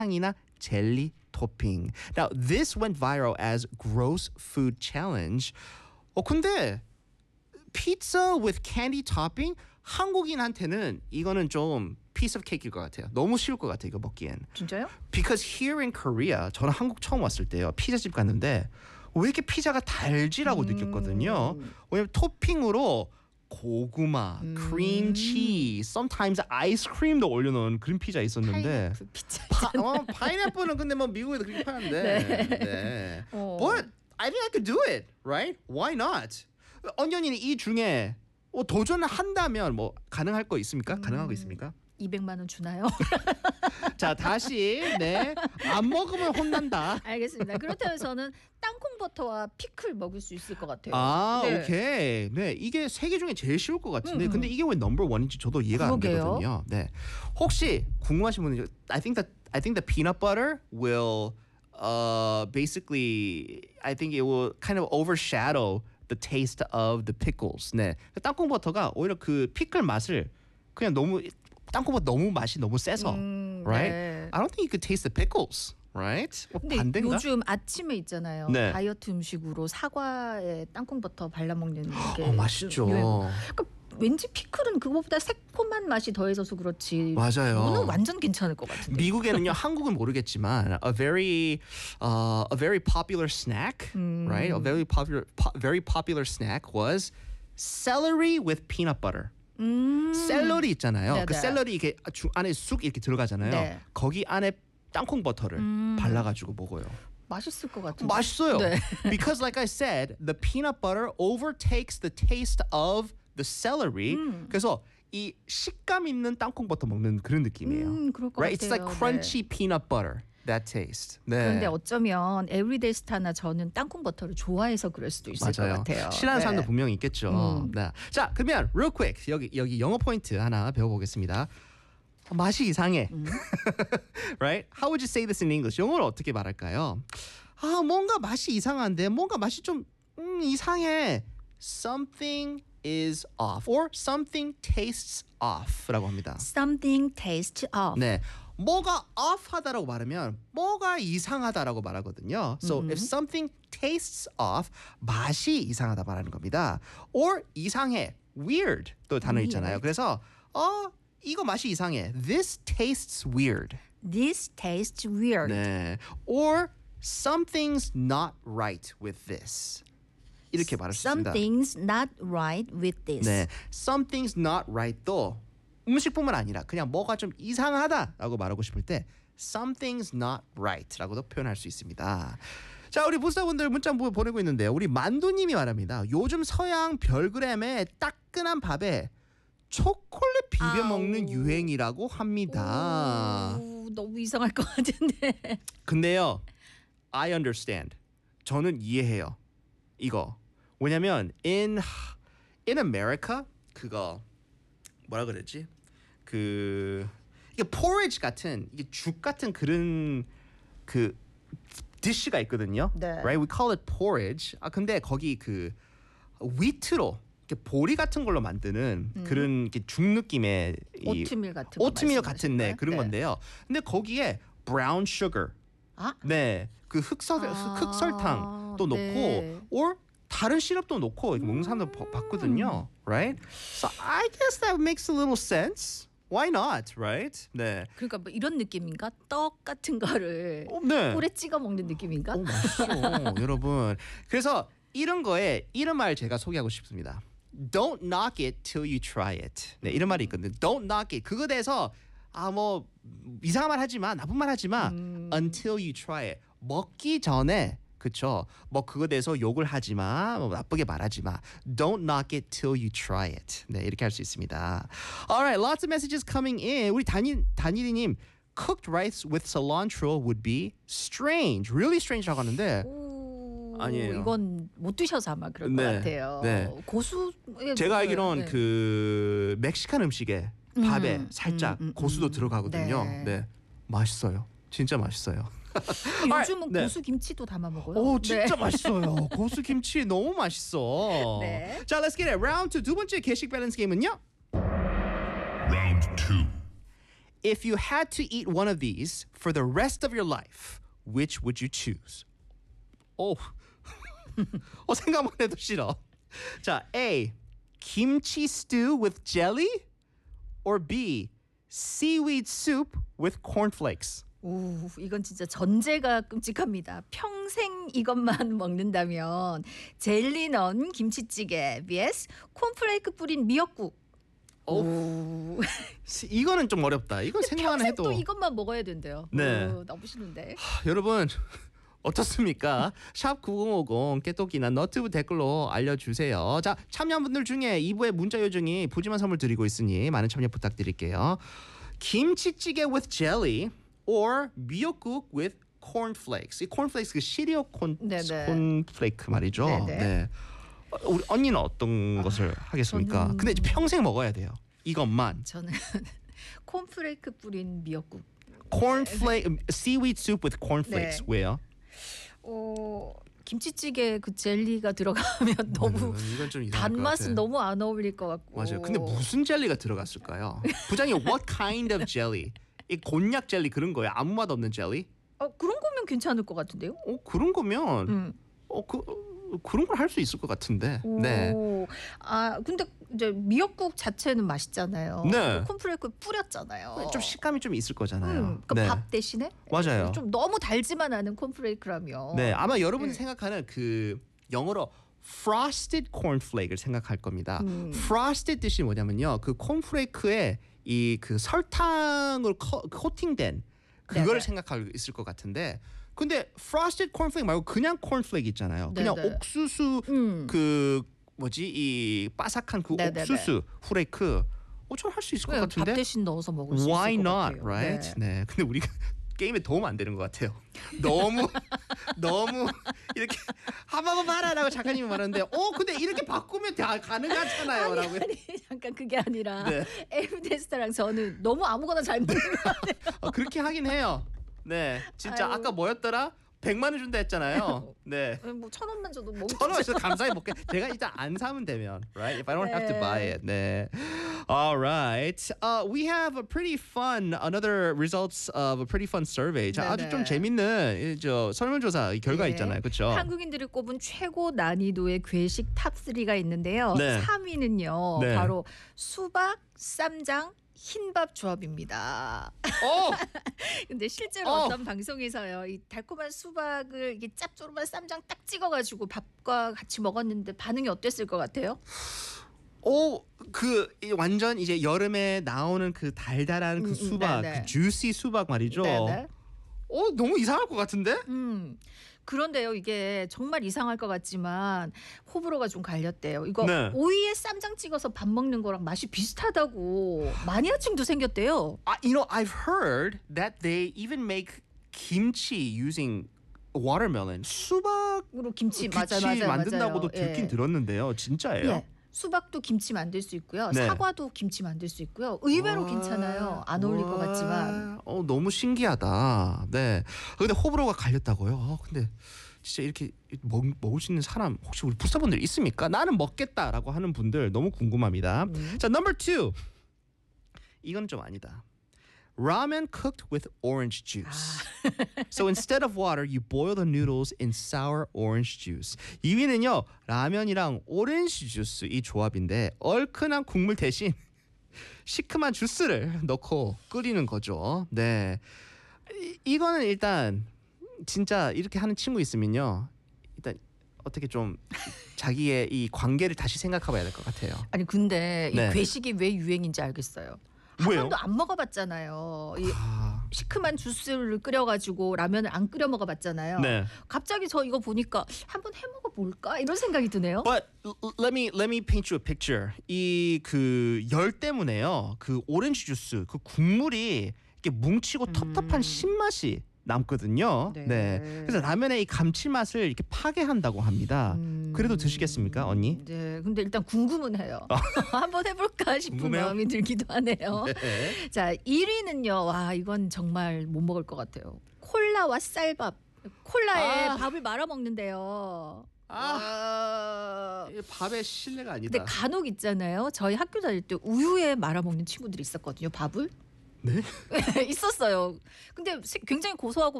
향이나 젤리 토핑. Now, this went viral as gross food challenge. 근데 pizza with candy topping? 한국인한테는 이거는 좀 piece of cake일 것 같아요. 너무 쉬울 것 같아요. 이거 먹기엔. 진짜요? Because here in Korea, 저는 한국 처음 왔을 때요. 피자집 갔는데 왜 이렇게 피자가 달지라고 느꼈거든요. 왜냐면 토핑으로 고구마, 크림 치즈, sometimes 아이스크림도 올려놓은 그런 피자 있었는데 파인애플 피자. 파인애플은 근데 뭐 미국에도 그렇게 파는데 네. But I think I could do it, right? Why not? 언연이 이 중에 도전을 한다면 뭐 가능할 거 있습니까? 가능하고 있습니까? 200만 원 주나요? 자 다시 안 먹으면 혼난다. 알겠습니다. 그렇다면 저는 땅콩 버터와 피클 먹을 수 있을 것 같아요. 네. 오케이. 네, 이게 세 개 중에 제일 쉬울 것 같은데, 근데 이게 왜 넘버 원인지 저도 이해가 안 되거든요. 네, 혹시 궁금하신 분은 I think the peanut butter will basically I think it will kind of overshadow the taste of the pickles. 네, 땅콩 버터가 오히려 그 피클 맛을 그냥 너무 땅콩버터 너무 맛이 너무 세서, right? 네. I don't think you could taste the pickles. Right? 근데 반대인가? 요즘 아침에 있잖아요. 네. 다이어트 음식으로 사과에 땅콩 버터 발라 먹는 게 맛있죠. 그러니까 왠지 피클은 그거보다 새콤한 맛이 더해져서 그렇지. 맞아요. 이거는 완전 괜찮을 것 같은데. 미국에는요, 한국은 모르겠지만 a very popular snack, right? A very popular snack was celery with peanut butter. 샐러리 있잖아요. 네네. 그 샐러리 이게 안에 쑥 이렇게 들어가잖아요. 네. 거기 안에 땅콩 버터를 발라가지고 먹어요. 맛있을 것 같은데. 맛있어요. 네. Because like I said, the peanut butter overtakes the taste of the celery. 그래서 이 식감 있는 땅콩 버터 먹는 그런 느낌이에요. 그럴 것 right? It's like 같아요. crunchy peanut butter. That taste. 네. 그런데 어쩌면 에브리데이 스타나 저는 땅콩 버터를 좋아해서 그럴 수도 있을 것 같아요. 싫어하는 사람도 분명히 있겠죠. 네. 자, 그러면 real quick 여기 영어 포인트 하나 배워보겠습니다. 맛이 이상해. Right? How would you say this in English? 영어로 어떻게 말할까요? 뭔가 맛이 이상한데 뭔가 맛이 좀 이상해. Something is off or something tastes off라고 합니다. Something tastes off. 네. 뭐가 off하다라고 말하면 뭐가 이상하다라고 말하거든요. So if something tastes off, 맛이 이상하다 말하는 겁니다. Or 이상해, weird 또 단어 있잖아요. 그래서 이거 맛이 이상해. This tastes weird. This tastes weird. 네. Or something's not right with this. 이렇게 말할 수 있습니다. Something's not right with this. 네, something's not right도 음식뿐만 아니라 그냥 뭐가 좀 이상하다라고 말하고 싶을 때 something's not right라고도 표현할 수 있습니다. 자, 우리 부사분들 문자 보내고 있는데요. 우리 만두님이 말합니다. 요즘 서양 별그램에 따끈한 밥에 초콜릿 비벼 먹는 유행이라고 합니다. 너무 이상할 것 같은데. 근데요, I understand. 저는 이해해요. 이거. 왜냐면 in America 그거 뭐라 그랬지? 이게 porridge 같은 이게 죽 같은 그런 그 디쉬가 있거든요. 네. Right? We call it porridge. 근데 거기 그 위트로 이렇게 보리 같은 걸로 만드는 그런 이렇게 죽 느낌의 오트밀 같은 거 오트밀 같은 말씀하시는 그런 거예요? 건데요. 근데 거기에 brown sugar. 네. 그 흑설탕 또 네. 넣고 or 다른 시럽도 넣고 먹는 사람도 봤거든요. Right? So I guess that makes a little sense. Why not? Right? 네. 그러니까 뭐 이런 느낌인가? 떡 같은 거를 네. 꿀에 찍어 먹는 느낌인가? 맛있어. 여러분. 그래서 이런 말 제가 소개하고 싶습니다. Don't knock it till you try it. 네, 이런 말이 있거든요. Don't knock it. 그거 대해서 뭐 이상한 말 하지 마. 나쁜 말 하지 마. Until you try it. 먹기 전에 그쵸? 뭐 그거 대해서 욕을 하지 마, 뭐 나쁘게 말하지 마. Don't knock it till you try it. 네, 이렇게 할 수 있습니다. Alright, lots of messages coming in. 우리 단일이님, cooked rice with cilantro would be strange, really strange라고 하는데 아니에요. 이건 못 드셔서 아마 그럴 것 같아요. 네. 고수. 제가 알기로는 그 멕시칸 음식에 밥에 살짝 고수도 들어가거든요. 네, 맛있어요. 진짜 맛있어요. 요즘은 네. 고수 김치도 담아 먹어요. 오, 진짜 맛있어요. 고수 김치 너무 맛있어. 네. 자, let's get it. Round 2 두 번째 게식 밸런스 게임은요. Round 2. If you had to eat one of these for the rest of your life, which would you choose? 오, 생각만 해도 싫어. 자, A. Kimchi stew with jelly, or B. Seaweed soup with cornflakes. 오, 이건 진짜 전제가 끔찍합니다. 평생 이것만 먹는다면 젤리 넣은 김치찌개 vs 콘플레이크 뿌린 미역국. 오, 이거는 좀 어렵다. 이건 생각만 평생 해도 또 이것만 먹어야 된대요. 네. 오, 너무 싫은데. 여러분 어떻습니까? 샵 9050 깨똑이나 너튜브 댓글로 알려주세요. 자, 참여한 분들 중에 2부의 문자 요정이 푸짐한 선물 드리고 있으니 많은 참여 부탁드릴게요. 김치찌개 with jelly or 미역국 with cornflakes. 이 cornflakes 그 시리얼 네네. 콘플레이크 말이죠. 네네. 네. 우리 언니는 어떤 것을 하겠습니까? 저는- 근데 이제 평생 먹어야 돼요. 이것만. 저는 콘플레이크 뿌린 미역국. cornflake seaweed soup with cornflakes. 네. 왜요? 김치찌개 그 젤리가 들어가면 너무 이건 좀 이상할 것 단맛은 같아. 너무 안 어울릴 것 같고. 맞아요. 근데 무슨 젤리가 들어갔을까요? 부장님, what kind of jelly? 이 곤약 jelly 그런 거예요? 아무 맛 없는 젤리? 그런 거면 괜찮을 것 같은데요? 그런 거면 음. 그런 걸 할 수 있을 것 같은데. 네. 오, 근데 이제 미역국 자체는 맛있잖아요. 네. 콘플레이크 뿌렸잖아요. 좀 식감이 좀 있을 거잖아요. 그러니까 네. 밥 대신에 맞아요. 좀 너무 달지만 않은 콘플레이크라면. 네, 아마 여러분이 네. 생각하는 그 영어로 frosted cornflake를 생각할 겁니다. frosted 뜻이 뭐냐면요, 그 콘플레이크에 이 그 설탕을 코팅된 그거를 네네. 생각하고 있을 것 같은데, 근데 frosted cornflake 말고 그냥 cornflake 있잖아요. 그냥 네네. 옥수수 그 뭐지 이 바삭한 그 네네네. 옥수수 후레이크, 저는 할 수 있을 것 밥 같은데. 대신 넣어서 먹을 수 Why 있을 것 not, 같아요. right? 네. 네. 근데 우리가 게임에 도움 안 되는 것 같아요. 너무 이렇게 한번 말하라고 작가님이 말하는데, 근데 이렇게 바꾸면 다 가능하잖아요,라고. 아니 잠깐 그게 아니라 네. 에브데스타랑 저는 너무 아무거나 잘 먹는 것 같아요. 그렇게 하긴 해요. 네, 진짜 아유. 아까 뭐였더라? 100만 원 준다 했잖아요. 네. 뭐 1,000원만 줘도 먹을 저는 진짜 감사히 먹게. 제가 일단 안 사면 되면, right? If I don't have to 네. buy it. 네. All right. We have a pretty fun another results of a pretty fun survey. 자, 아주 네네. 좀 재밌는 저 설문조사 결과 네. 있잖아요. 그렇죠? 한국인들이 꼽은 최고 난이도의 괴식 탑 3가 있는데요. 네. 3위는요. 네. 바로 수박, 쌈장, 흰밥 조합입니다. 근데 실제로 어떤 방송에서요, 이 달콤한 수박을 이게 짭조름한 쌈장 딱 찍어가지고 밥과 같이 먹었는데 반응이 어땠을 것 같아요? 완전 이제 여름에 나오는 그 달달한 그 수박, 네네. 그 주시 수박 말이죠. 네네. 너무 이상할 것 같은데? 그런데요, 이게 정말 이상할 것 같지만 호불호가 좀 갈렸대요. 이거 네. 오이에 쌈장 찍어서 밥 먹는 거랑 맛이 비슷하다고 마니아층도 생겼대요. I've heard that they even make kimchi using watermelon. 수박 으로 김치 김치 만든다고도 맞아요. 듣긴 예. 들었는데요. 진짜예요? 예. 수박도 김치 만들 수 있고요. 네. 사과도 김치 만들 수 있고요. 의외로 괜찮아요. 안 어울릴 것 같지만. 너무 신기하다. 네. 근데 호불호가 갈렸다고요. 근데 진짜 이렇게 먹을 수 있는 사람 혹시 우리 부사분들 있습니까? 나는 먹겠다라고 하는 분들 너무 궁금합니다. 자, number 2. 이건 좀 아니다. Ramen cooked with orange juice. So instead of water, you boil the noodles in sour orange juice. 2위는요, 라면이랑 오렌지 주스 이 조합인데 얼큰한 국물 대신 시큼한 주스를 넣고 끓이는 거죠. 네, 이거는 일단 진짜 이렇게 하는 친구 있으면요, 일단 어떻게 좀 자기의 이 관계를 다시 생각해봐야 될 것 같아요. 아니 근데 이 네. 괴식이 왜 유행인지 알겠어요. 한 왜요? 번도 안 먹어봤잖아요. 이 시큼한 주스를 끓여가지고 라면을 안 끓여 먹어봤잖아요. 네. 갑자기 저 이거 보니까 한번 해 먹어볼까 이런 생각이 드네요. But let me paint you a picture. 이 그 열 때문에요. 그 오렌지 주스 그 국물이 이렇게 뭉치고 텁텁한 신맛이 남거든요. 네. 네. 그래서 라면의 이 감칠맛을 이렇게 파괴한다고 합니다. 그래도 드시겠습니까, 언니? 네, 근데 일단 궁금은 해요. 한번 해볼까 싶은 궁금해요? 마음이 들기도 하네요. 네. 자, 1위는요. 와, 이건 정말 못 먹을 것 같아요. 콜라와 쌀밥. 콜라에 밥을 말아 먹는데요. 이게 밥의 신뢰가 근데 아니다. 간혹 있잖아요. 저희 학교 다닐 때 우유에 말아 먹는 친구들이 있었거든요. 밥을. 네? 있었어요. 근데 굉장히 고소하고